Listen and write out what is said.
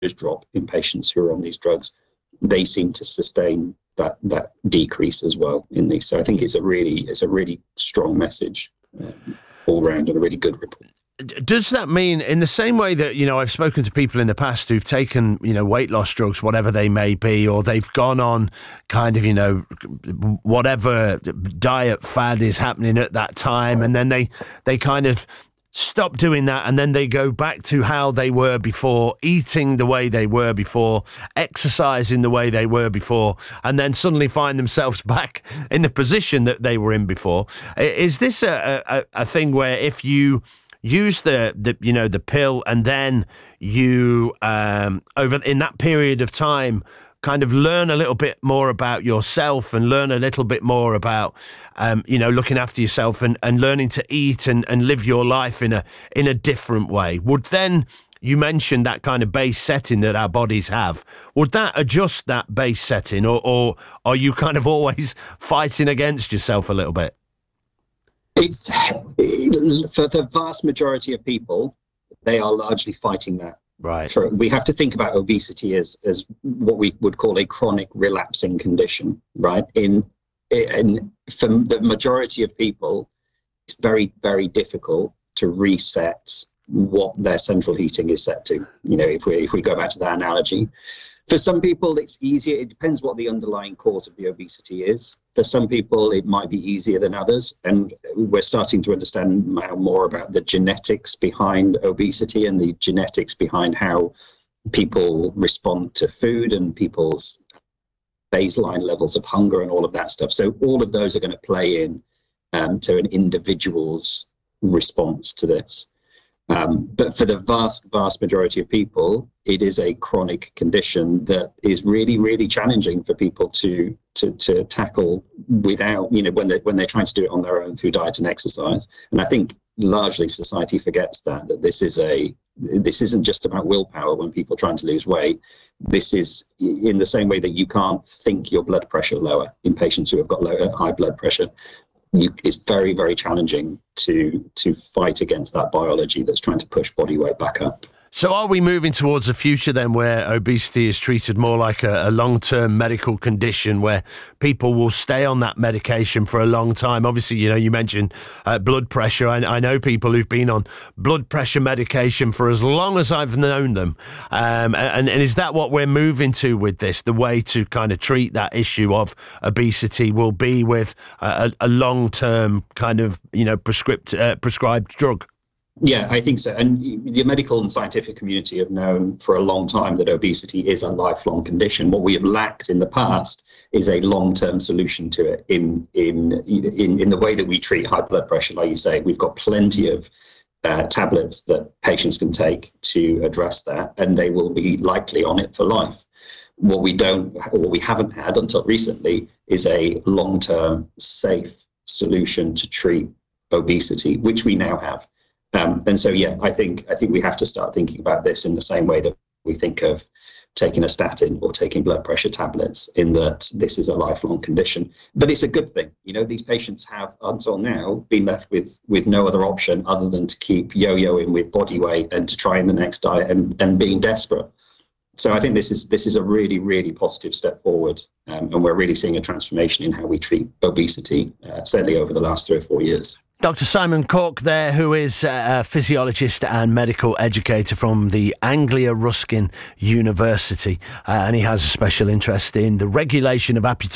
drop in patients who are on these drugs, they seem to sustain that decrease as well in these. So I think it's a really strong message all around, and a really good report. Does that mean, in the same way that, I've spoken to people in the past who've taken, weight loss drugs, whatever they may be, or they've gone on kind of, whatever diet fad is happening at that time, and then they kind of stop doing that, and then they go back to how they were before, eating the way they were before, exercising the way they were before, and then suddenly find themselves back in the position that they were in before. Is this a thing where if you use the pill, and then you over in that period of time kind of learn a little bit more about yourself, and learn a little bit more about looking after yourself, and learning to eat and live your life in a different way? Would then, you mentioned that kind of base setting that our bodies have, would that adjust that base setting, or are you kind of always fighting against yourself a little bit? It's for the vast majority of people, they are largely fighting that. Right. We have to think about obesity as what we would call a chronic relapsing condition, right? And for the majority of people, it's very, very difficult to reset what their central heating is set to. If we go back to that analogy, for some people it's easier. It depends what the underlying cause of the obesity is. For some people it might be easier than others, and we're starting to understand now more about the genetics behind obesity, and the genetics behind how people respond to food, and people's baseline levels of hunger, and all of that stuff. So all of those are going to play in to an individual's response to this. But for the vast majority of people, it is a chronic condition that is really, really challenging for people to tackle without, when they're trying to do it on their own through diet and exercise. And I think largely society forgets that this isn't just about willpower when people are trying to lose weight. This is in the same way that you can't think your blood pressure lower in patients who have got high blood pressure. It's very, very challenging to fight against that biology that's trying to push body weight back up. So are we moving towards a future then where obesity is treated more like a long-term medical condition, where people will stay on that medication for a long time? Obviously, you mentioned blood pressure. I know people who've been on blood pressure medication for as long as I've known them. And is that what we're moving to with this? The way to kind of treat that issue of obesity will be with a long-term kind of, prescribed drug? Yeah, I think so. And the medical and scientific community have known for a long time that obesity is a lifelong condition. What we have lacked in the past is a long-term solution to it in the way that we treat high blood pressure. Like you say, we've got plenty of tablets that patients can take to address that, and they will be likely on it for life. What we haven't had until recently is a long-term safe solution to treat obesity, which we now have. And so, yeah, I think we have to start thinking about this in the same way that we think of taking a statin or taking blood pressure tablets, in that this is a lifelong condition. But it's a good thing. These patients have until now been left with no other option other than to keep yo-yoing with body weight and to try in the next diet and being desperate. So I think this is a really, really positive step forward. And we're really seeing a transformation in how we treat obesity, certainly over the last 3 or 4 years. Dr. Simon Corke there, who is a physiologist and medical educator from the Anglia Ruskin University, and he has a special interest in the regulation of appetite